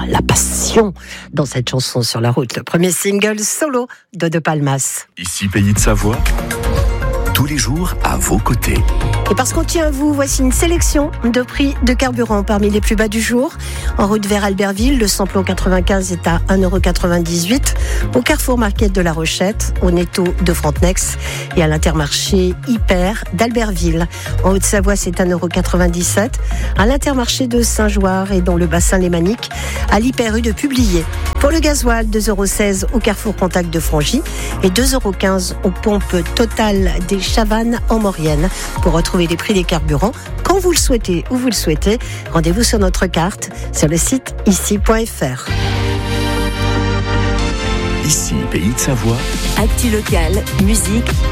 la passion dans cette chanson sur la route. Le premier single solo de Palmas. Ici Pays de Savoie, tous les jours à vos côtés. Et parce qu'on tient à vous, voici une sélection de prix de carburant parmi les plus bas du jour. En route vers Albertville, le samplon 95 est à 1,98 €. Au Carrefour Market de La Rochette, au Netto de Frontenex et à l'Intermarché Hyper d'Albertville. En Haute-Savoie, c'est 1,97 €. À l'Intermarché de Saint-Joire et dans le bassin lémanique, à l'Hyper U de Publier. Pour le gasoil, 2,16 € au Carrefour Contact de Frangy et 2,15 € aux pompes Total des Chavannes en Maurienne. Pour retrouver les prix des carburants, quand vous le souhaitez, où vous le souhaitez, rendez-vous sur notre carte, sur le site ici.fr. Ici Pays de Savoie. Actu locale, musique,